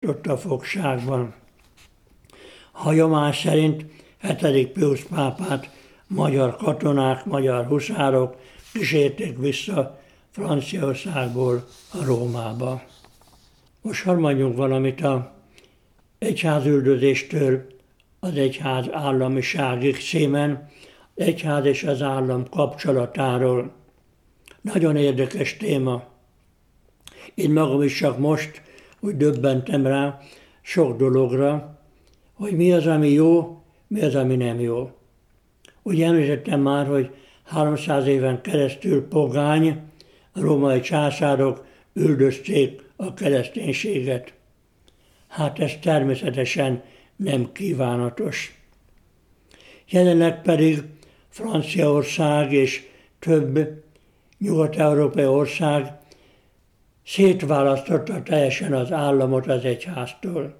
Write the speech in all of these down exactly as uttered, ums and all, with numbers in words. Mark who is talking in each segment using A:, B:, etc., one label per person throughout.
A: tartotta fogságban. A hagyomány szerint hetedik Piusz pápát magyar katonák, magyar huszárok kísérték vissza Franciaországból a Rómába. Most harmadjunk valamit az egyházüldözéstől az egyház államiságig címen, az egyház és az állam kapcsolatáról. Nagyon érdekes téma. Én magam is csak most úgy döbbentem rá sok dologra, hogy mi az, ami jó, mi az, ami nem jó. Úgy említettem már, hogy háromszáz éven keresztül pogány, a római császárok üldözték a kereszténységet. Hát ez természetesen nem kívánatos. Jelenleg pedig Franciaország és több nyugat-európai ország szétválasztotta teljesen az államot az egyháztól.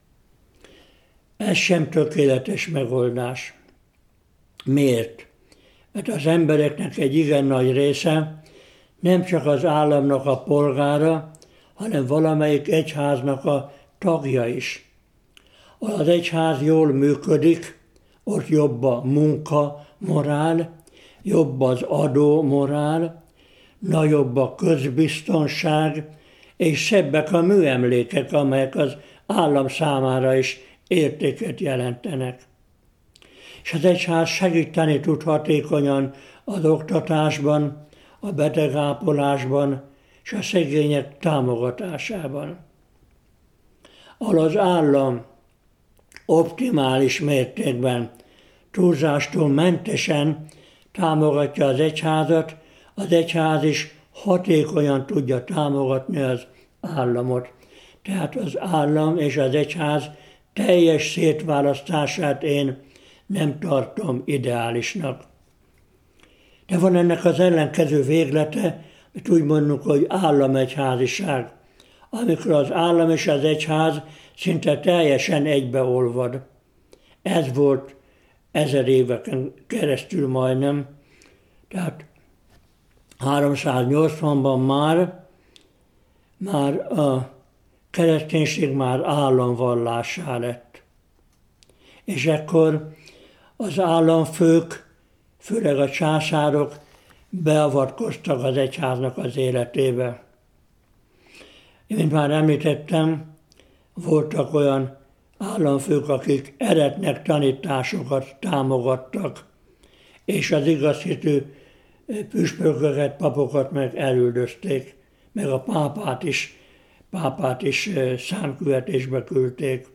A: Ez sem tökéletes megoldás. Miért? Mert az embereknek egy igen nagy része nem csak az államnak a polgára, hanem valamelyik egyháznak a tagja is. Ahol az egyház jól működik, ott jobb a munka morál, jobb az adó morál, nagyobb a közbiztonság, és szebbek a műemlékek, amelyek az állam számára is értéket jelentenek. És az egyház segíteni tud hatékonyan az oktatásban, a betegápolásban és a szegények támogatásában. Ahol az állam optimális mértékben, túlzástól mentesen támogatja az egyházat, az egyház is hatékonyan tudja támogatni az államot. Tehát az állam és az egyház teljes szétválasztását én nem tartom ideálisnak. De van ennek az ellenkező véglete, amit úgy mondjuk, hogy államegyháziság, amikor az állam és az egyház szinte teljesen egybeolvad. Ez volt ezer éveken keresztül majdnem, tehát háromszáznyolcvanban már, már a kereszténység már államvallássá lett. És ekkor az államfők, főleg a császárok beavatkoztak az egyháznak az életébe. Én, mint már említettem, voltak olyan államfők, akik eretnek tanításokat támogattak, és az igazhitű püspököket, papokat meg elüldözték, meg a pápát is, pápát is számküvetésbe küldték.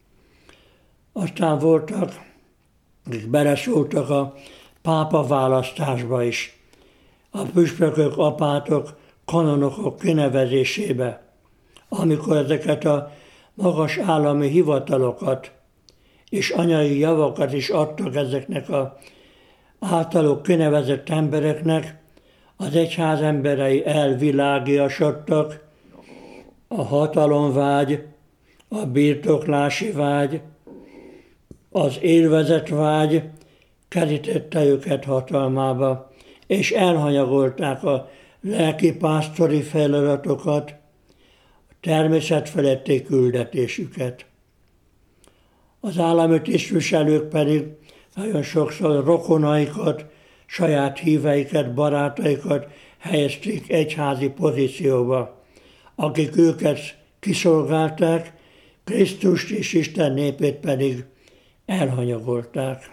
A: Aztán voltak, akik beleszóltak a pápa választásba is, a püspökök, apátok, kanonokok kinevezésébe, amikor ezeket a magas állami hivatalokat és anyai javakat is adtak ezeknek az általuk kinevezett embereknek, az egyház emberei elvilágiasodtak, a hatalomvágy, a birtoklási vágy, az élvezetvágy kerítette őket hatalmába, és elhanyagolták a lelkipásztori feladatokat, a természetfeletti küldetésüket. Az állami tisztviselők pedig nagyon sokszor rokonaikat, saját híveiket, barátaikat helyezték egyházi pozícióba, akik őket kiszolgálták, Krisztust és Isten népét pedig elhanyagolták.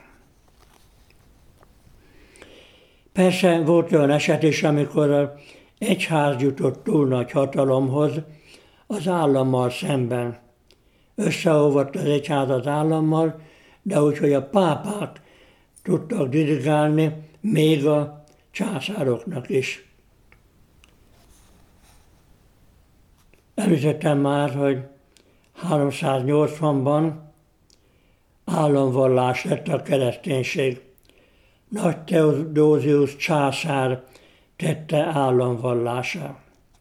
A: Persze volt olyan eset is, amikor az egyház jutott túl nagy hatalomhoz az állammal szemben. Összeolvadt az egyház az állammal, de úgyhogy a pápák tudtak dirigálni, még a császároknak is. Említettem már, hogy háromszáznyolcvanban államvallás lett a kereszténység. Nagy Theodósius császár tette államvallásá.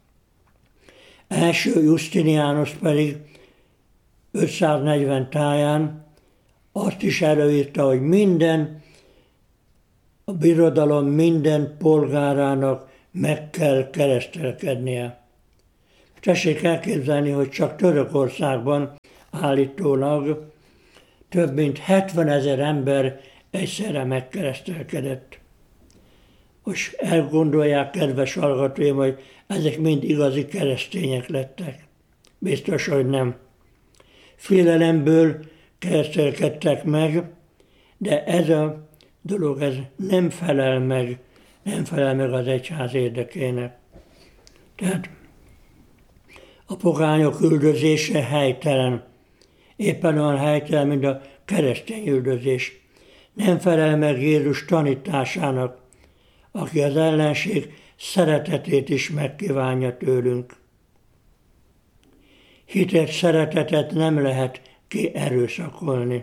A: Első Justinianus pedig ötszáznegyven táján azt is előírta, hogy minden, a birodalom minden polgárának meg kell keresztelkednie. Tessék elképzelni, hogy csak Törökországban állítólag több mint hetvenezer ember egyszerre megkeresztelkedett. Most elgondolják, kedves hallgatóim, hogy ezek mind igazi keresztények lettek. Biztos, hogy nem. Félelemből keresztelkedtek meg, de ez a dolog ez nem felel meg, nem felel meg az egyház érdekének. Tehát a pogányok üldözése helytelen. Éppen olyan helytelen, mint a keresztény üldözés. Nem felel meg Jézus tanításának, aki az ellenség szeretetét is megkívánja tőlünk. Hitet, szeretetet nem lehet kierőszakolni.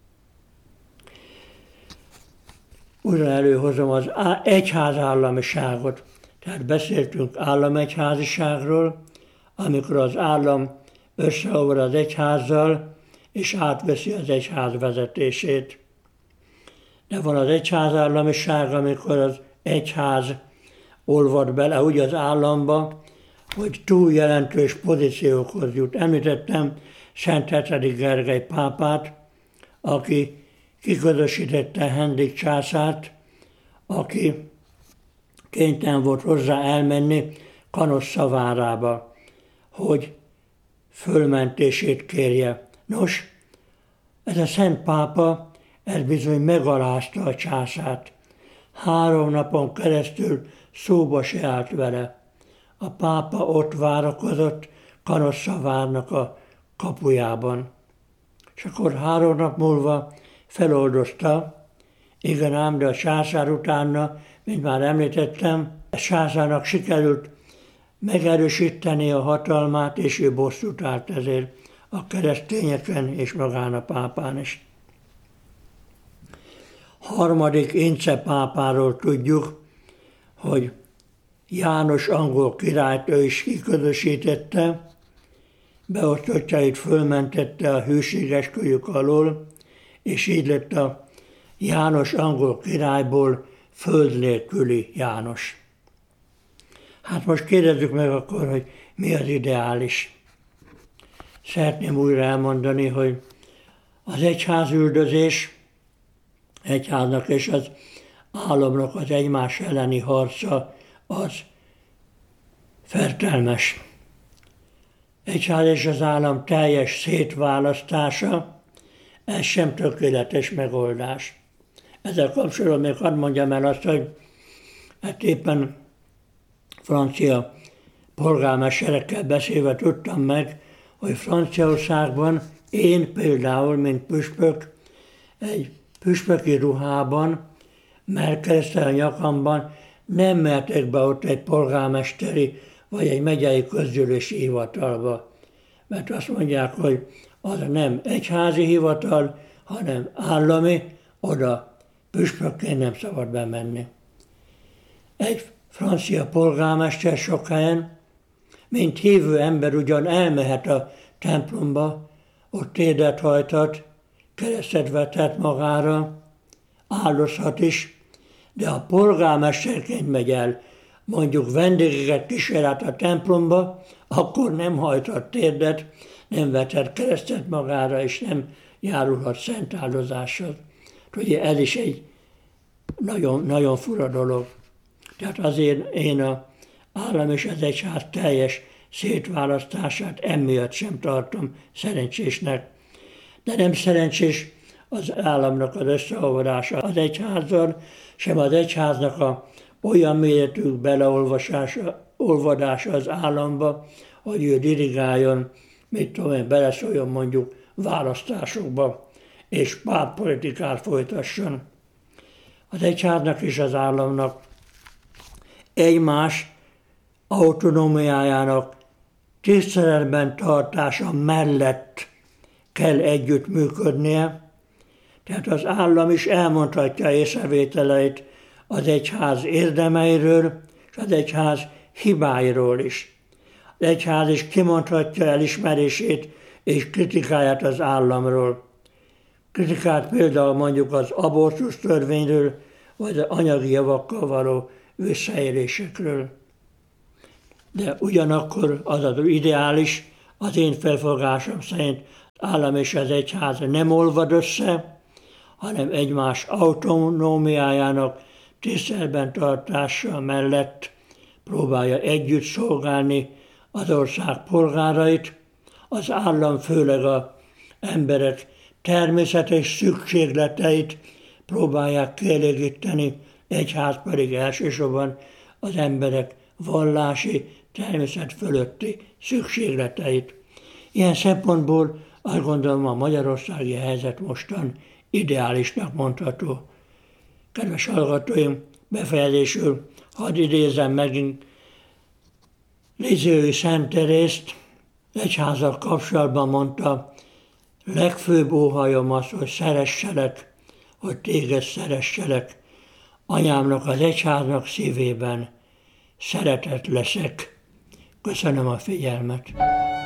A: Újra előhozom az egyházállamiságot. Tehát beszéltünk államegyháziságról, amikor az állam összeolvad az egyházzal, és átveszi az egyház vezetését. De van az egyházállamiság, amikor az egyház olvad bele úgy az államba, hogy túl jelentős pozíciókhoz jut. Említettem Szent hetedik Gergely pápát, aki kiközösítette Henrik császárt, aki kénytelen volt hozzá elmenni Kanossa várába, hogy fölmentését kérje. Nos, ez a szent pápa, ez bizony megalázta a császárt. Három napon keresztül szóba se állt vele. A pápa ott várakozott Kanossa várnak a kapujában. És akkor három nap múlva feloldozta, igen ám, de a császár utána, mint már említettem, a császárnak sikerült megerősíteni a hatalmát, és ő bosszút állt ezért a keresztényeken és magán a pápán is. Harmadik Ince pápáról tudjuk, hogy János angol királyt ő is kiközösítette, beosztottjait fölmentette a hűségesküjük alól, és így lett a János angol királyból föld nélküli János. Hát most kérdezzük meg akkor, hogy mi az ideális. Szeretném újra elmondani, hogy az egyházüldözés, egyháznak és az államnak az egymás elleni harca az fertelmes. Egyház és az állam teljes szétválasztása, ez sem tökéletes megoldás. Ezzel kapcsolatban még hadd mondjam el azt, hogy hát éppen francia polgármesterekkel beszélve tudtam meg, hogy Franciaországban én például, mint püspök, egy püspöki ruhában, mellkereszttel a nyakamban nem mehetek be ott egy polgármesteri vagy egy megyei közgyűlési hivatalba. Mert azt mondják, hogy az nem egyházi hivatal, hanem állami, oda püspökként nem szabad bemenni. Egy francia polgármester sok helyen, mint hívő ember ugyan elmehet a templomba, ott térdet hajtat, keresztet vetett magára, áldozhat is, de a polgármesterként megy el, mondjuk vendégeket kísér át a templomba, akkor nem hajthat térdet, nem vetett keresztet magára, és nem járulhat szent áldozással. Ugye ez is egy nagyon, nagyon fura dolog. Tehát azért én az állam és az egyház teljes szétválasztását emiatt sem tartom szerencsésnek. De nem szerencsés az államnak az összeolvadása az egyházzal, sem az egyháznak a olyan méretű beleolvadása olvadása az államba, hogy ő dirigáljon, mit tudom én, beleszóljon mondjuk választásokba, és pártpolitikát folytasson. Az egyháznak és az államnak egymás autonómiájának tiszteletben tartása mellett kell együtt működnie, tehát az állam is elmondhatja észrevételeit az egyház érdemeiről, és az egyház hibáiról is. Az egyház is kimondhatja elismerését és kritikáját az államról. Kritikát például mondjuk az abortusz törvényről, vagy az anyagi javakkal való visszaélésekről. De ugyanakkor az az ideális, az én felfogásom szerint állam és az egyház nem olvad össze, hanem egymás autonómiájának tiszteletben tartása mellett próbálja együtt szolgálni az ország polgárait, az állam főleg az emberek természetes szükségleteit próbálják kielégíteni, egyház pedig elsősorban az emberek vallási, természet fölötti szükségleteit. Ilyen szempontból azt gondolom, a magyarországi helyzet mostan ideálisnak mondható. Kedves hallgatóim, befejezésül hadd idézem megint Lisieux Szent Terészt, egyházzal kapcsolatban mondta: legfőbb óhajom az, hogy szeresselek, hogy téged szeresselek. Anyámnak, az egyháznak szívében szeretett leszek. Köszönöm a figyelmet.